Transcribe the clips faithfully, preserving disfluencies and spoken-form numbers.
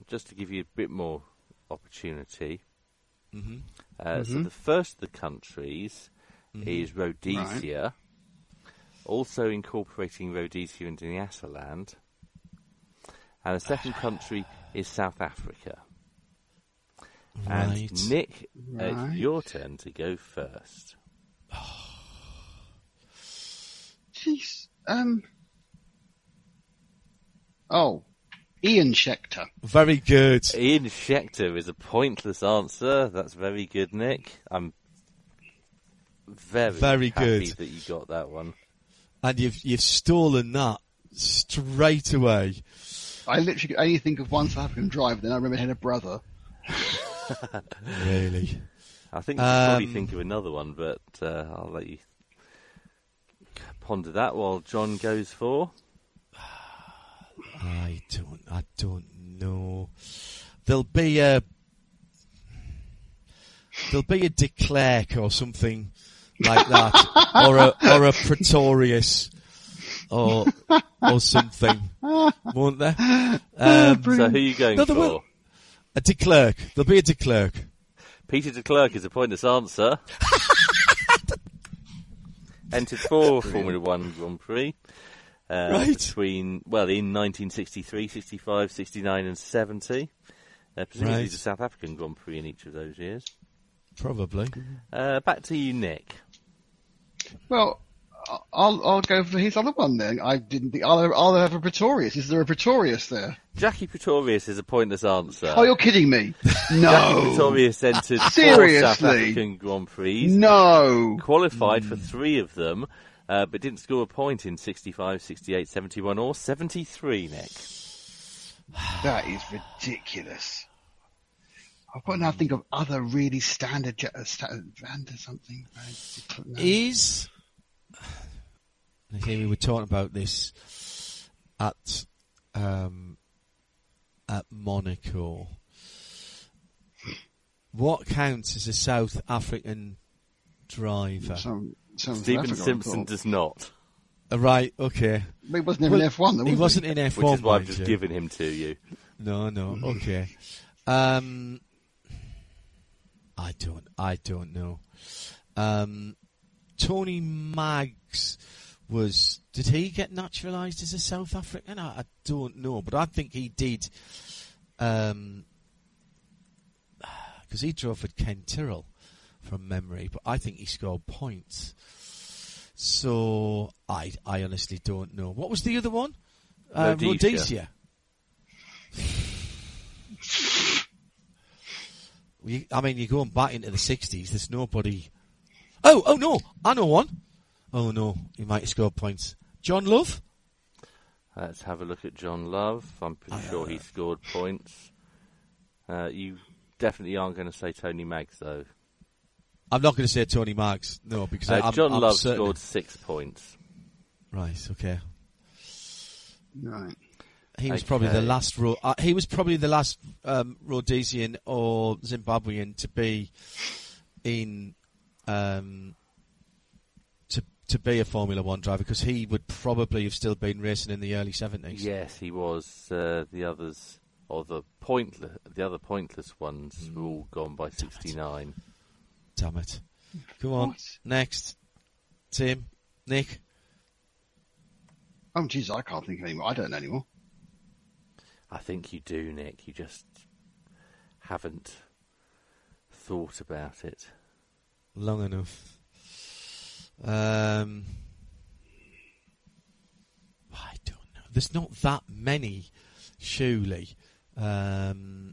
just to give you a bit more opportunity. Mm-hmm. Uh, Mm-hmm. So the first of the countries Mm-hmm. is Rhodesia, also incorporating Rhodesia into Nyasaland. And the second country is South Africa. Right. And Nick, Right. it's your turn to go first. Jeez. Um. Oh, Ian Schechter. Very good. Ian Schechter is a pointless answer. That's very good, Nick. I'm very, Very happy good. that you got that one. And you've you've stolen that straight away. I literally could only think of one South African driver. Then I remember he had a brother. Really. I think you could probably Um, think of another one, but uh, I'll let you ponder that while John goes for. I don't. I don't know. There'll be a. There'll be a de Klerk or something like that, or a or a Pretorius, or or something, won't there? Um, So who are you going No, there for? will- a de Klerk. There'll be a de Klerk. Peter de Klerk is a pointless answer. Entered for Formula One Grand Prix. Uh, Right. Between, well, in nineteen sixty-three, sixty-five, sixty-nine and seventy. Uh, presumably Right. the South African Grand Prix in each of those years. Probably. Uh, back to you, Nick. Well, I'll I'll go for his other one then. I didn't think. I'll, I'll have a Pretorius. Is there a Pretorius there? Jackie Pretorius is a pointless answer. Oh, you're kidding me! Jackie No, Pretorius entered four Seriously? South African Grand Prix. no. Qualified for three of them, uh, but didn't score a point in sixty-five, sixty-eight, seventy-one or seventy-three, Nick. That is ridiculous. I've got to now think of other really standard jet, uh, sta- Van or something. Uh, no. Is I think we were talking about this at um, at Monaco. What counts as a South African driver? Some, some Stephen Africa, I Simpson thought. does not, Uh, right, okay. He wasn't even Well, F one, though, was He wasn't in F which one, is why I've mind just you. given him to you. No, no, okay. Um, I don't, I don't know. Um, Tony Maggs was, did he get naturalised as a South African? I, I don't know, but I think he did, um, because he drove for Ken Tyrrell from memory, but I think he scored points. So, I, I honestly don't know. What was the other one? Uh, Rhodesia. Rhodesia. You, I mean, you're going back into the sixties. There's nobody. Oh, oh no! I know one. Oh no, he might have scored points. John Love. Let's have a look at John Love. I'm pretty Uh, sure he scored points. Uh, you definitely aren't going to say Tony Maggs, though. I'm not going to say Tony Marks. No, because Uh, I'm, John I'm Love certain. scored six points. Right. Okay. Right. He was probably the Okay. last. Ro- uh, he was probably the last um, Rhodesian or Zimbabwean to be in um, to to be a Formula One driver, because he would probably have still been racing in the early seventies. Yes, he was. Uh, the others, or the pointless, the other pointless ones, Mm. were all gone by sixty-nine. Damn it! Come on, What? next, Tim, Nick. Oh, jeez, I can't think of anymore. I don't know anymore. I think you do, Nick. You just haven't thought about it. Long enough. Um, I don't know. There's not that many, surely. Um,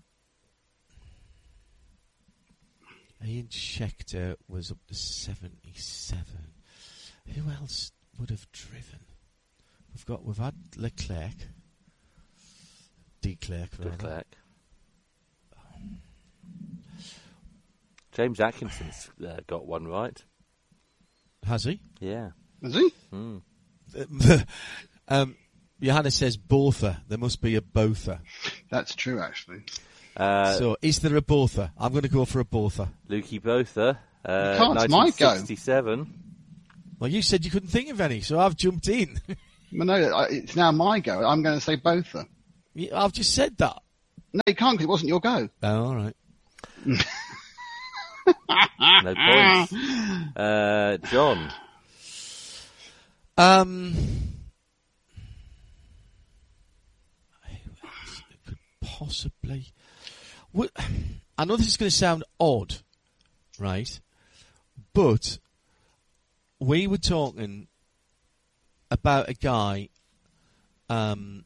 Ian Schechter was up to seventy-seven. Who else would have driven? We've got we've had Leclerc, De Klerk, De rather. Klerk. James Atkinson's uh, got one right. Has he? Yeah. Is he? Mm. um, Johanna says Botha. There must be a Botha. That's true, actually. Uh, So, is there a Botha? I'm going to go for a Botha. Lukey Botha, uh, You can't, it's my go. nineteen sixty-seven. Well, you said you couldn't think of any, so I've jumped in. Well, no, I- it's now my go. I'm going to say Botha. I've just said that. No, you can't because it wasn't your go. Oh, all right. No points. Uh, John. Um, who else could possibly? Well, I know this is going to sound odd, right? But we were talking about a guy. Um,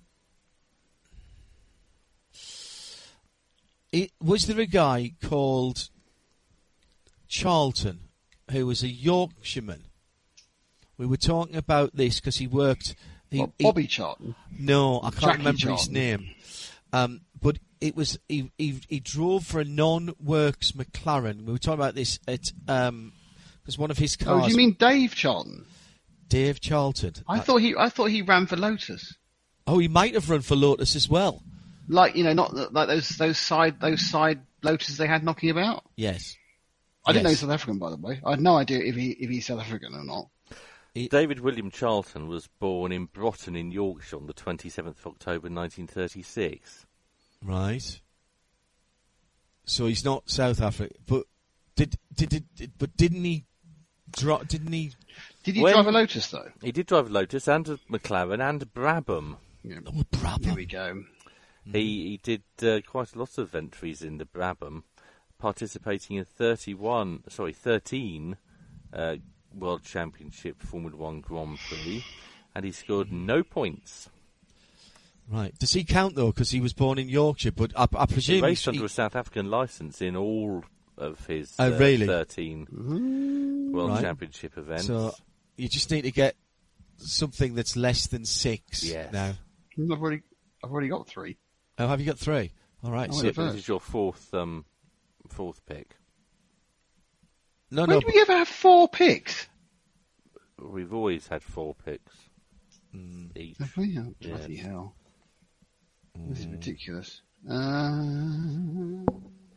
it, was there a guy called Charlton who was a Yorkshireman? We were talking about this because he worked. He, What, Bobby Charlton? He, no, I can't Jackie remember Charlton. his name. Um, but it was he, he. He drove for a non-works McLaren. We were talking about this at um, because one of his cars. Oh, do you mean Dave Charlton? Dave Charlton? I Uh, thought he, I thought he ran for Lotus. Oh, he might have run for Lotus as well. Like, you know, not the- like those, those side, those side Lotuses they had knocking about. Yes. I didn't know he Yes. was South African, by the way. I had no idea if he, if he's South African or not. David William Charlton was born in Broughton in Yorkshire on the twenty-seventh of October nineteen thirty-six. Right. So he's not South Africa, but did did, did, did but didn't he? Dro- didn't he? Did he When- drive a Lotus though? He did drive a Lotus and a McLaren and a Brabham. Yeah. Oh, Here Brabham. we go. He he did uh, quite a lot of entries in the Brabham, participating in thirty-one, sorry, thirteen uh, World Championship Formula One Grand Prix, and he scored no points. Right. Does he count though? Because he was born in Yorkshire, but I, I He presume raced he- under a South African licence in all of his Oh, uh, really? thirteen World Right. Championship events. So you just need to get something that's less than six Yes. now. I've already, I've already got three. Oh, have you got three? All right. Oh, So, wait. This first. is your fourth um, fourth pick. no, When no. did we ever have four picks? We've always had four picks Mm. each. Have we? Oh, Yeah. bloody hell. This Mm. is ridiculous. Uh...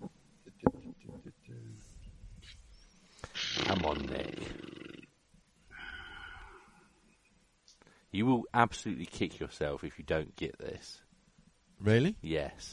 Come on, Nick. You will absolutely kick yourself if you don't get this. Really? Yes.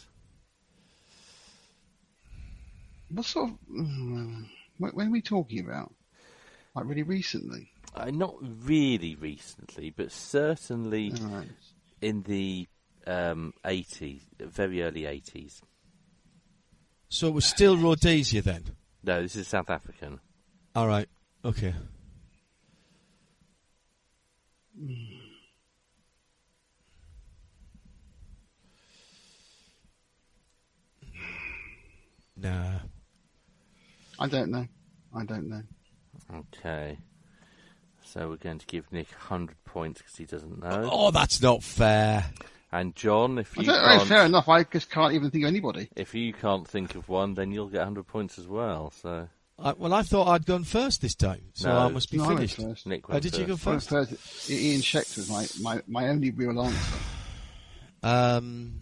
What sort of... What, when are we talking about? Like really recently? Uh, not really recently, but certainly Alright. in the um, eighties, very early eighties. So it was still Rhodesia then. No, this is South African. All right. Okay. Nah. I don't know. I don't know. Okay. So we're going to give Nick one hundred points because he doesn't know. Oh, that's not fair. And John, if I you don't know, can't, fair enough. I just can't even think of anybody. if you can't think of one, then you'll get one hundred points as well. So I, well, I thought I'd gone first this time, so No. I must be No, I went finished. first. Nick Oh, went did you go first. I went first? first. Ian Schechter was my, my, my only real answer. Um.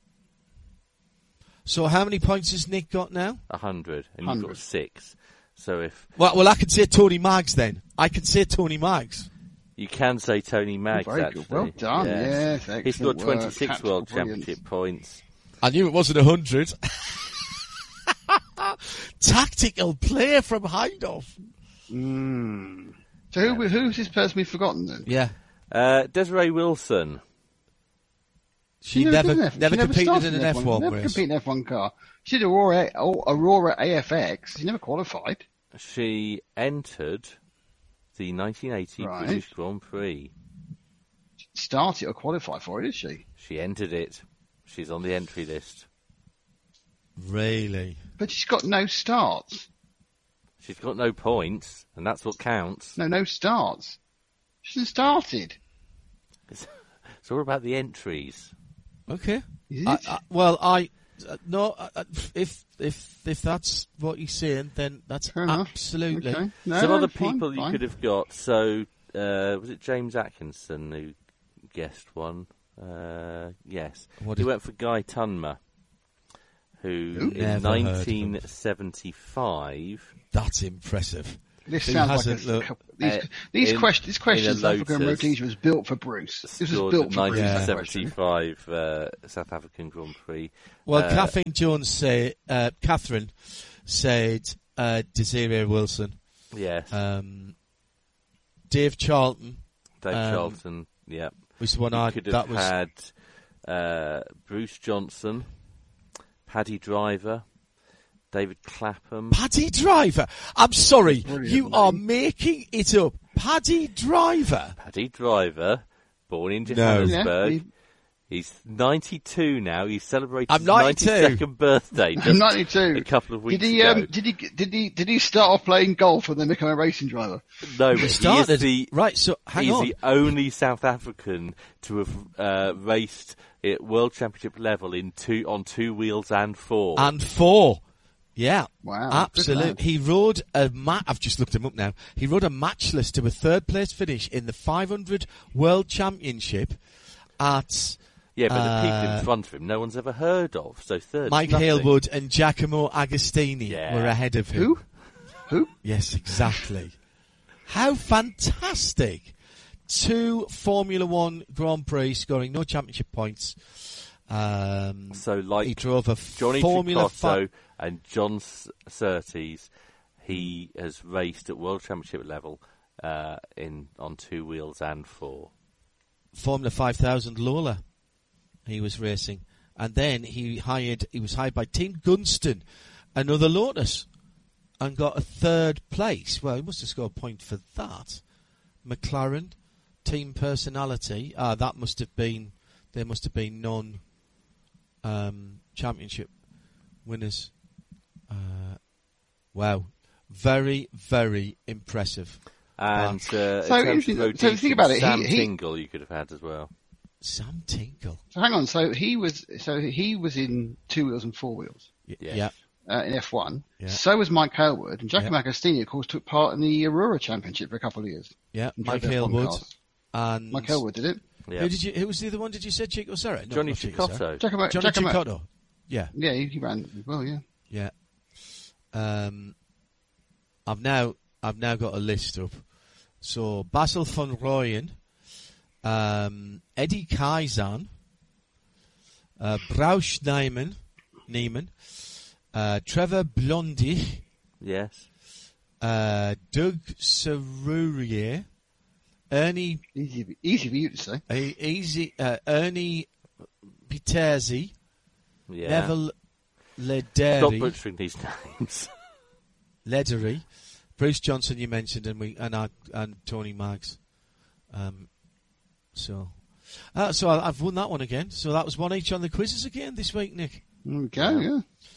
So how many points has Nick got now? A hundred, and you've got Hundred. six. So if Well, well, I can say Tony Maggs then. I can say Tony Maggs. you can say Tony Maggs, Oh, very actually. good. Well done. Yes, He scored excellent work. twenty-six Tactical World brilliance. Championship points. I knew it wasn't a hundred. Tactical play from Heindorf. Mm. So who, who's this person we've forgotten then? Yeah, Uh, Desiree Wilson. she She never, did an F- never she competed started in an F one Never race. competed in an F one car. She did Aurora, Aurora A F X. She never qualified. She entered the nineteen eighty Right. British Grand Prix. Started or qualified for it, did she? She entered it. She's on the entry list. Really? But she's got no starts. She's got no points, and that's what counts. No, no starts. She hasn't started. It's, it's all about the entries. Okay. Is I, it? I, well, I uh, no. Uh, if if if that's what you're saying, then that's Fair enough. absolutely. Okay. No, Some no, other fine, people you fine. could have got. So, uh, was it James Atkinson who guessed one? Uh, yes. What he is- went for Guy Tunmer, who Who? in Never heard of him. nineteen seventy-five That's impressive. This Who sounds like hasn't, a, look, couple, these, uh, these, in- question, this question in a South African Lotus, routine was built for Bruce. This was scored built at for Bruce. that nineteen question. seventy-five uh, South African Grand Prix. Well, Uh, Catherine Jones said, uh, Catherine said, uh, Desiree Wilson, Yes, um, Dave Charlton Dave um, Charlton. Yeah, was the one you I, could that have was, had uh, Bruce Johnson, Paddy Driver, David Clapham. Paddy Driver. I'm sorry, Brilliant you name. are making it up. Paddy Driver. Paddy Driver, born in No. Johannesburg. Yeah, he- He's ninety-two now. He's celebrating I'm his ninety-two. ninety-second birthday just ninety-two. a couple of weeks Did he, ago. um, did he, did he, did he start off playing golf and then become a racing driver? no, but He he started. is the right, so hang he's on. the only South African to have uh, raced at World Championship level in two on two wheels and four. And four. Yeah. Wow, good Absolutely. lad. He rode a ma- I've just looked him up now. He rode a matchless to a third place finish in the five hundred World Championship at yeah, but the people uh, in front of him, no one's ever heard of. So third, Mike nothing. Halewood and Giacomo Agostini Yeah. were ahead of him. Who? Who? Yes, exactly. How fantastic. Two Formula One Grand Prix scoring no championship points. Um, So like he drove a Johnny Formula Tricotto Five. and John S- Surtees, he has raced at World Championship level uh, in on two wheels and four. Formula five thousand Lola. He was racing, and then he hired. He was hired by Team Gunston, another Lotus, and got a third place. Well, he must have scored a point for that. McLaren, team personality. Ah, that must have been. There must have been non um, championship winners. Uh, wow, very very impressive. And uh, So in terms interesting- of so rotation, think about it, he- Sam he- Tingle you could have had as well. Sam Tinkle. So hang on. So he was, so he was in two wheels and four wheels. Y- Yes. Yeah. Uh, in F one. Yeah. So was Mike Halewood, and Giacomo Yeah. Agostini, of course, took part in the Aurora Championship for a couple of years. Yeah, And Mike drove their Halewood Boncars. and Mike Halewood did it. Yeah. Who did you? Who was the other one? Did you say Chico Serra? No, Johnny not Chico Serra. Tricotto. Giacomo, Johnny Giacomo, Chicotto. Yeah, Yeah, he, he ran as well. Yeah. yeah. Um, I've now I've now got a list up. So Basil van Rooyen, um, Eddie Kaizen, uh, Brausch Neiman, Neiman, uh, Trevor Blondy, Yes. uh, Doug Serurier, Ernie Easy, easy for you to say. uh, easy, uh, Ernie Piterzi, Yeah. Neville Stop Lederi, butchering these names. Ledery, Bruce Johnson you mentioned, and we and our, and Tony Maggs. Um, so, uh, so I, I've won that one again. So that was one each on the quizzes again this week, Nick. There we go. Yeah.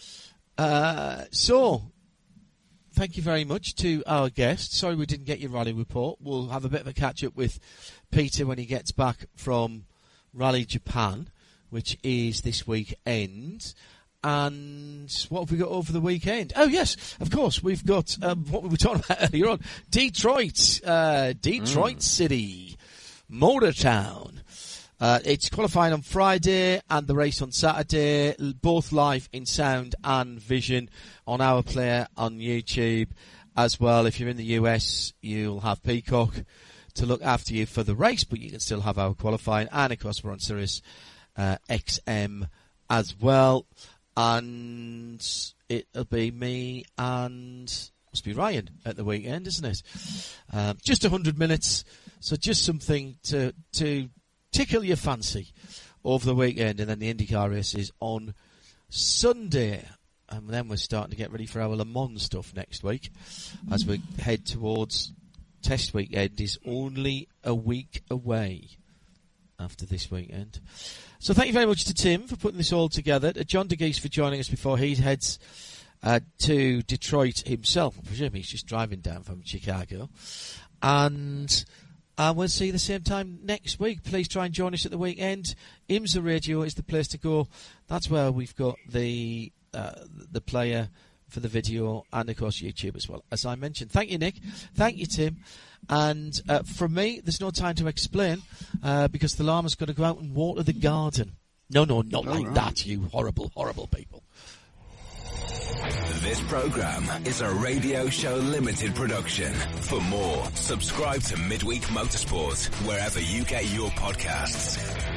Uh, so, thank you very much to our guest. Sorry we didn't get your rally report. We'll have a bit of a catch up with Peter when he gets back from Rally Japan, which is this weekend. And what have we got over the weekend? Oh, yes, of course. We've got um, what we were talking about earlier on. Detroit. Uh, Detroit mm. City. Motortown. Uh, it's qualifying on Friday and the race on Saturday. Both live in sound and vision on our player on YouTube as well. If you're in the U S, you'll have Peacock to look after you for the race, but you can still have our qualifying. And, of course, we're on Sirius uh, X M as well. And it'll be me and must be Ryan at the weekend, isn't it? Um, just a hundred minutes, so just something to to tickle your fancy over the weekend, and then the IndyCar race is on Sunday, and then we're starting to get ready for our Le Mans stuff next week as we head towards test weekend. Is only a week away after this weekend. So thank you very much to Tim for putting this all together, to John DeGeese for joining us before he heads uh, to Detroit himself. I presume he's just driving down from Chicago. And uh, we'll see you the same time next week. Please try and join us at the weekend. IMSA Radio is the place to go. That's where we've got the uh, the player for the video and, of course, YouTube as well, as I mentioned. Thank you, Nick. Thank you, Tim. And uh, from me, there's no time to explain uh, because the llama's got to go out and water the garden. No, no, not All like right. that, you horrible, horrible people. This program is a Radio Show Limited production. For more, subscribe to Midweek Motorsport wherever you get your podcasts.